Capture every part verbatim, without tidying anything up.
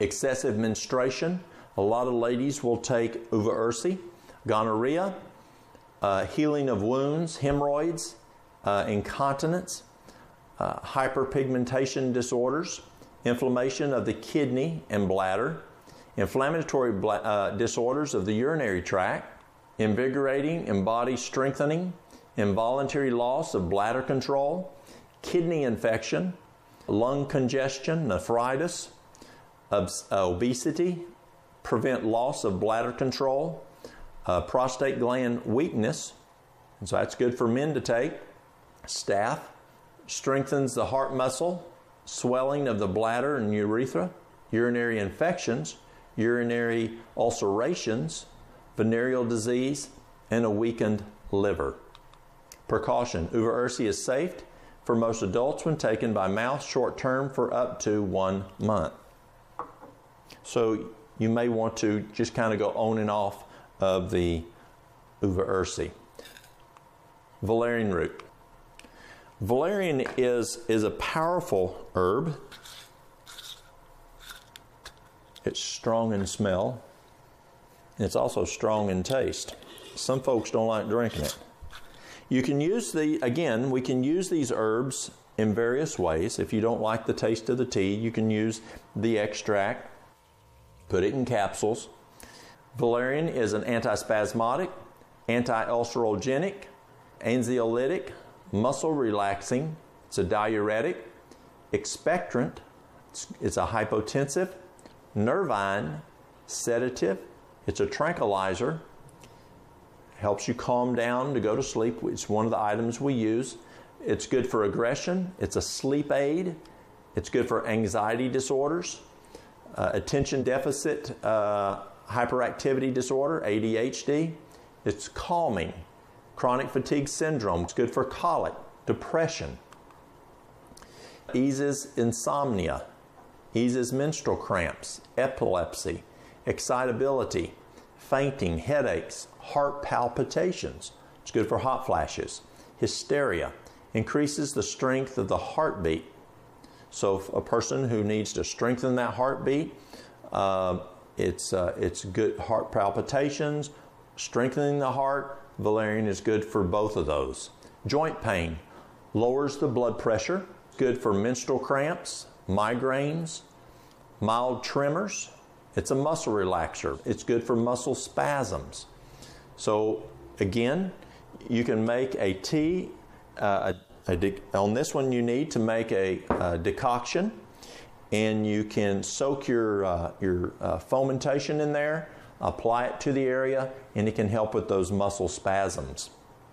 excessive menstruation. A lot of ladies will take uva ursi. Gonorrhea, uh, healing of wounds, hemorrhoids, uh, incontinence, uh, hyperpigmentation disorders, inflammation of the kidney and bladder, inflammatory bla uh, disorders of the urinary tract, invigorating and body strengthening, involuntary loss of bladder control, kidney infection, lung congestion, nephritis, obesity, prevent loss of bladder control, uh, prostate gland weakness, and so that's good for men to take. Staph strengthens the heart muscle, swelling of the bladder and urethra, urinary infections, urinary ulcerations, venereal disease, and a weakened liver. Precaution: uva ursi is safe for most adults when taken by mouth short term for up to one month. So you may want to just kind of go on and off of the uva ursi. Valerian root. Valerian is, is a powerful herb. It's strong in smell. It's also strong in taste. Some folks don't like drinking it. You can use the, again, we can use these herbs in various ways. If you don't like the taste of the tea, you can use the extract, put it in capsules. Valerian is an antispasmodic, anti-ulcerogenic, anxiolytic, muscle relaxing. It's a diuretic, expectorant. It's, it's a hypotensive, nervine, sedative. It's a tranquilizer. Helps you calm down to go to sleep. It's one of the items we use. It's good for aggression. It's a sleep aid. It's good for anxiety disorders, uh, attention deficit uh, hyperactivity disorder, A D H D. It's calming. Chronic fatigue syndrome. It's good for colic, depression. Eases insomnia. Eases menstrual cramps, epilepsy, excitability, fainting, headaches, heart palpitations. It's good for hot flashes. Hysteria. Increases the strength of the heartbeat. So if a person who needs to strengthen that heartbeat, uh, it's, uh, it's good heart palpitations, strengthening the heart. Valerian is good for both of those. Joint pain. Lowers the blood pressure. Good for menstrual cramps, migraines, mild tremors. It's a muscle relaxer. It's good for muscle spasms. So again, you can make a tea. Uh, a, a on this one you need to make a, a decoction, and you can soak your, uh, your uh, fomentation in there, apply it to the area, and it can help with those muscle spasms.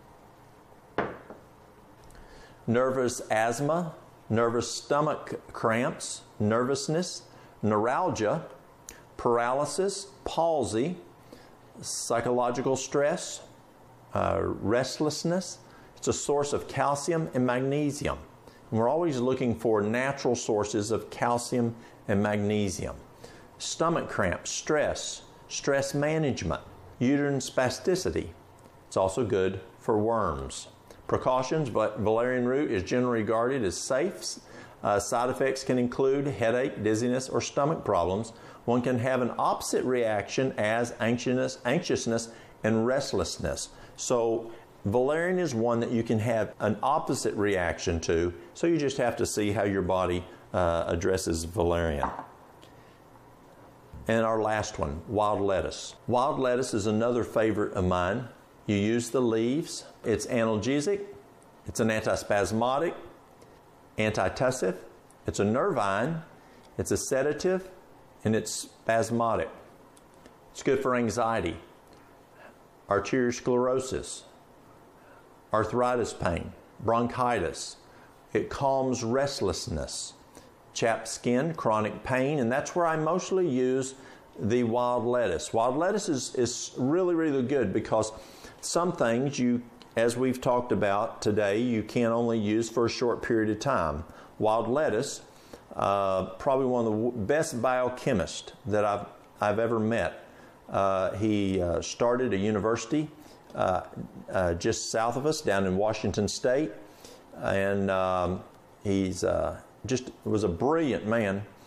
Nervous asthma, nervous stomach cramps, nervousness, neuralgia, paralysis, palsy, psychological stress, uh, restlessness. It's a source of calcium and magnesium. And we're always looking for natural sources of calcium and magnesium. Stomach cramps, stress, stress management, uterine spasticity. It's also good for worms. Precautions, but valerian root is generally regarded as safe. Uh, side effects can include headache, dizziness, or stomach problems. One can have an opposite reaction as anxiousness, anxiousness and restlessness. So valerian is one that you can have an opposite reaction to, so you just have to see how your body uh, addresses valerian. And our last one, wild lettuce. Wild lettuce is another favorite of mine. You use the leaves. It's analgesic, it's an antispasmodic, antitussive, it's a nervine, it's a sedative, and it's spasmodic. It's good for anxiety, arteriosclerosis, arthritis pain, bronchitis. It calms restlessness, chapped skin, chronic pain, and that's where I mostly use the wild lettuce. Wild lettuce is, is really, really good because some things you, as we've talked about today, you can only use for a short period of time. Wild lettuce, uh, probably one of the best biochemists that I've, I've ever met. Uh, he uh, started a university uh, uh, just south of us down in Washington State, and um, he's uh, just was a brilliant man.